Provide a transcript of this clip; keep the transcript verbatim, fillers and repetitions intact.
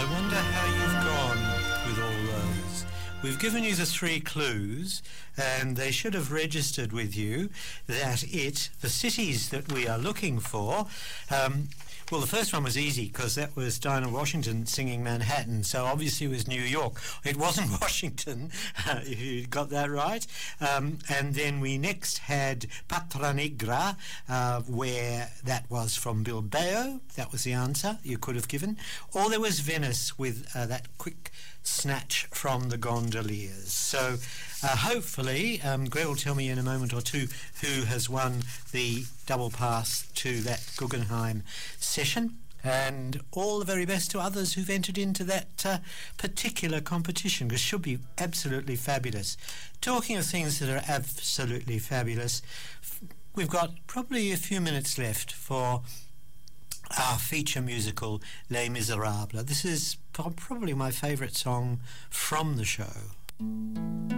I wonder how you've gone with all those. We've given you the three clues, and they should have registered with you that it, the cities that we are looking for, um, well, the first one was easy because that was Dinah Washington singing Manhattan, so obviously it was New York. It wasn't Washington, uh, if you got that right. Um, and then we next had Patra Negra, uh, where that was from Bilbao. That was the answer you could have given. Or there was Venice with uh, that quick snatch from the Gondoliers. So uh, hopefully, um, Greg will tell me in a moment or two who has won the double pass to that Guggenheim session, and all the very best to others who've entered into that uh, particular competition, because it should be absolutely fabulous. Talking of things that are absolutely fabulous, f- we've got probably a few minutes left for our feature musical Les Miserables. This is pro- probably my favourite song from the show.